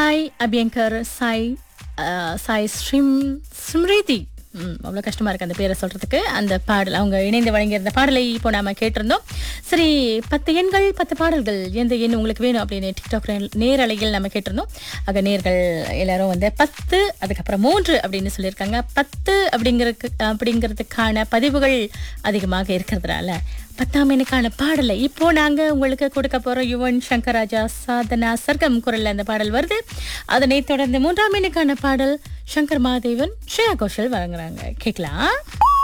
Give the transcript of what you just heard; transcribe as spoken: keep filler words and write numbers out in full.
சாய் அபியங்கர், சாய் அஹ், சாய் ஸ்ரீம் ஸ்மிருதி. ம், அவ்வளோ கஷ்டமா இருக்கு அந்த பேரை சொல்றதுக்கு. அந்த பாடல் அவங்க இணைந்து வழங்கியிருந்த பாடலை இப்போ நாம கேட்டிருந்தோம். சரி, பத்து எண்கள் பத்து பாடல்கள் எந்த எண் உங்களுக்கு வேணும் அப்படின்னு டிக்டாக் நேரலையில் நம்ம கேட்டிருந்தோம். ஆக நேர்கள் எல்லாரும் வந்து பத்து, அதுக்கப்புறம் மூன்று அப்படின்னு சொல்லியிருக்காங்க. பத்து அப்படிங்கிறதுக்கு அப்படிங்கிறதுக்கான பதிவுகள் அதிகமாக இருக்கிறதுனால பத்தாம் எண்ணுக்கான பாடலை இப்போ நாங்க உங்களுக்கு கொடுக்க போறோம். யுவன் சங்கர் ராஜா, சாதனா சர்க்கம் குரல்ல அந்த பாடல் வருது. அதனை தொடர்ந்து மூன்றாம் எண்ணுக்கான பாடல் சங்கர் மாதேவன், ஸ்ரேயா கோஷல் வழங்குறாங்க. கேட்கலாம்.